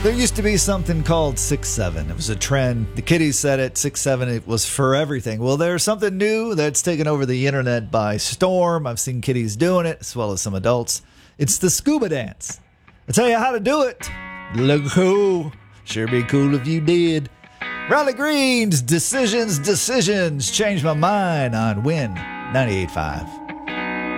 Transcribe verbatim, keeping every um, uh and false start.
There used to be something called six seven. It was a trend. The kiddies said it. six seven, it was for everything. Well, there's something new that's taken over the internet by storm. I've seen kiddies doing it, as well as some adults. It's the scuba dance. I'll tell you how to do it. Look cool. Sure be cool if you did. Riley Green's Decisions, Decisions. Changed my mind on Win ninety-eight point five.